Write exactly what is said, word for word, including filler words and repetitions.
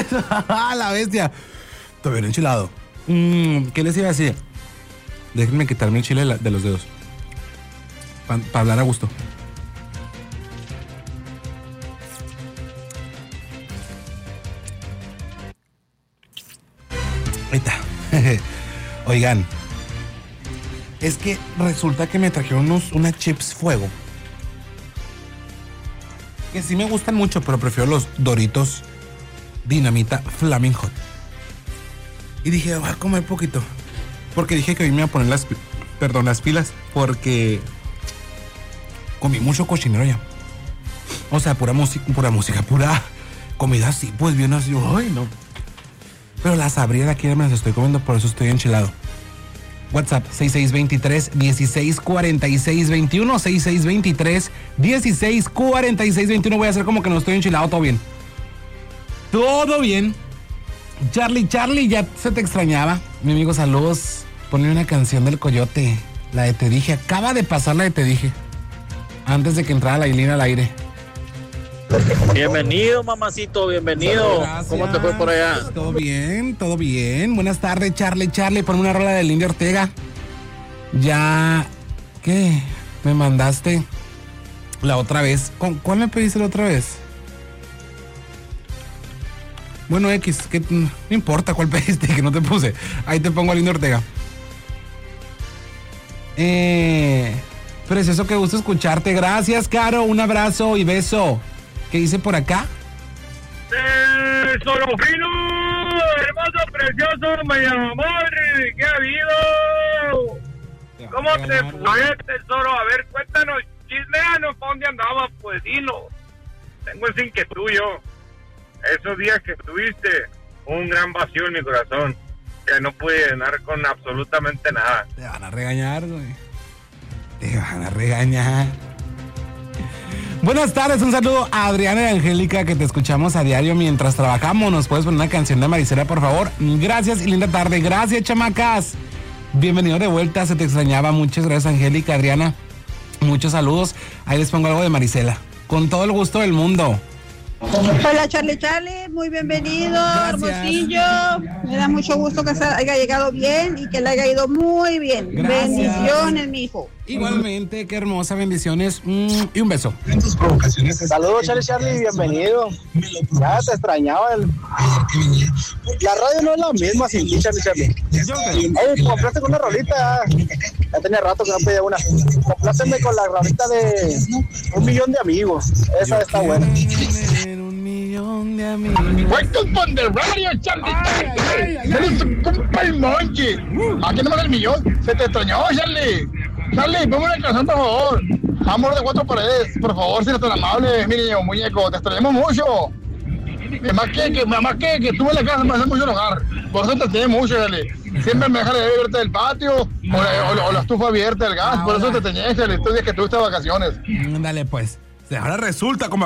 pues. La bestia. Todavía no enchilado. Mm, ¿Qué les iba a decir? Déjenme quitarme el chile de, la, de los dedos. Para pa hablar a gusto. Ahí está. Oigan. Es que resulta que me trajeron unos, unas chips fuego. Que sí me gustan mucho, pero prefiero los Doritos Dinamita Flaming Hot. Y dije, voy a comer poquito. Porque dije que hoy me iba a poner las, perdón, las pilas. Porque comí mucho cochinero ya. O sea, pura música, pura música, pura comida así, pues bien así. Ay, no. Pero las abrí de aquí, me las estoy comiendo, por eso estoy enchilado. WhatsApp seis seis dos tres, uno seis cuatro seis dos uno, seis seis dos tres, uno seis cuatro seis dos uno. Voy a hacer como que no estoy enchilado, todo bien. Todo bien. Charlie, Charlie, ya se te extrañaba. Mi amigo, saludos. Ponle una canción del Coyote, la de Te Dije. Acaba de pasar la de Te Dije, antes de que entrara la Ailina al aire. Bienvenido, mamacito, bienvenido. Gracias. ¿Cómo te fue por allá? Todo bien, todo bien. Buenas tardes, Charlie, Charlie. Ponme una rola de Lindy Ortega. Ya, ¿qué? Me mandaste la otra vez. ¿Cuál me pediste la otra vez? Bueno, X, que no importa cuál pediste, que no te puse. Ahí te pongo a Lindy Ortega. Eh, precioso, que gusto escucharte. Gracias, Caro. Un abrazo y beso. ¿Qué dice por acá? ¡Eh, Sorofino! ¡Hermoso, precioso, mi amor! ¿Qué ha habido? ¿Cómo te fue, tesoro? A ver, cuéntanos, chismeanos, ¿para dónde andabas? Pues dilo. Tengo esa inquietud yo. Esos días que estuviste, un gran vacío en mi corazón, que no pude llenar con absolutamente nada. Te van a regañar, güey. Te van a regañar. Buenas tardes, un saludo a Adriana y Angélica, que te escuchamos a diario mientras trabajamos. ¿Nos puedes poner una canción de Marisela, por favor? Gracias y linda tarde. Gracias, chamacas. Bienvenido de vuelta, se te extrañaba. Muchas gracias, Angélica, Adriana. Muchos saludos. Ahí les pongo algo de Marisela. Con todo el gusto del mundo. Hola, Charlie, Charlie, muy bienvenido. Gracias. Hermosillo. Me da mucho gusto que se haya llegado bien y que le haya ido muy bien. Gracias. Bendiciones, mi hijo. Igualmente, qué hermosa, bendiciones mm, y un beso. Saludos, Charlie, Charlie, bienvenido. Ya te extrañaba. El... La radio no es la misma sin ti, Charlie, Charlie. Oye, compraste con una rolita. Ya tenía rato que no pedía una. Compláceme con la rolita de Un Millón de Amigos. Esa Yo está buena. Un millón de amigos. Welcome on the radio, Charlie. Eres tu compa el Monchi. Aquí nomás el millón. Se te extrañó, Charlie. Charlie, ponme una canción, por favor. Amor de cuatro paredes. Por favor, si eres tan amable, mi niño, muñeco. Te extrañamos mucho. Además que, que, además que, que tú en la casa me haces mucho enojar. Por eso te extrañé mucho, Charlie. Siempre me dejas de verte del patio o la, o, o la estufa abierta del gas. Por eso te extrañé, Charlie. Estos días que tuviste de vacaciones. Dale, pues. Ahora resulta como